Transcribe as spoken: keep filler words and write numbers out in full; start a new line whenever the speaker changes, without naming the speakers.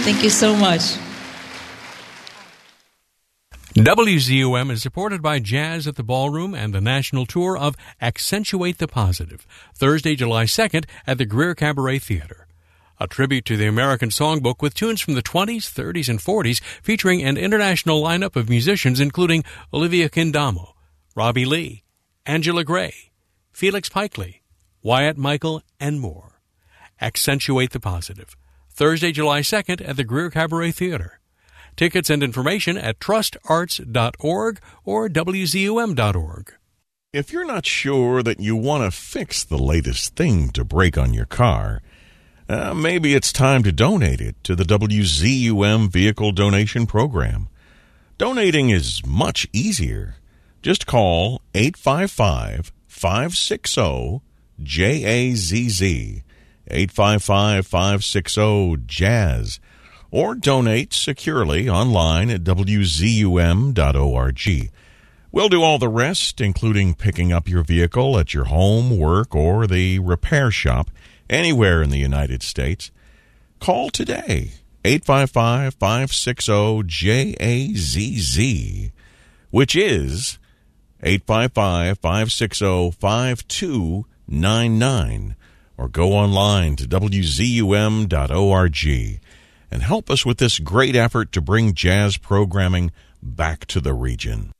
Thank you so much.
W Z U M is supported by Jazz at the Ballroom and the national tour of Accentuate the Positive, Thursday, July second at the Greer Cabaret Theater. A tribute to the American Songbook with tunes from the twenties, thirties, and forties, featuring an international lineup of musicians including Olivia Kindamo, Robbie Lee, Angela Gray, Felix Pikely, Wyatt Michael, and more. Accentuate the Positive, Thursday, July second at the Greer Cabaret Theater. Tickets and information at trust arts dot org or W Z U M dot org.
If you're not sure that you want to fix the latest thing to break on your car, uh, maybe it's time to donate it to the W Z U M Vehicle Donation Program. Donating is much easier. Just call eight five five, five six zero, J A Z Z, eight five five, five six zero, Jazz, or donate securely online at W Z U M dot org. We'll do all the rest, including picking up your vehicle at your home, work, or the repair shop anywhere in the United States. Call today, eight five five, five six zero, J A Z Z, which is eight five five, five six zero, five two nine nine, or go online to W Z U M dot org. And help us with this great effort to bring jazz programming back to the region.